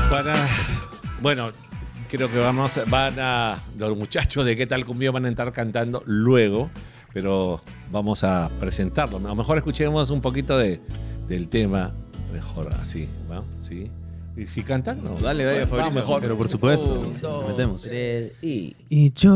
Bueno, creo que los muchachos de ¿Qué tal Cumbia? Van a estar cantando luego, pero vamos a presentarlo. A lo mejor escuchemos un poquito del tema, mejor así, ¿va? ¿Sí? ¿Y si cantan? No. Dale, Vamos favorito. mejor. Pero por supuesto, 1, 2, metemos. 3 y... Y yo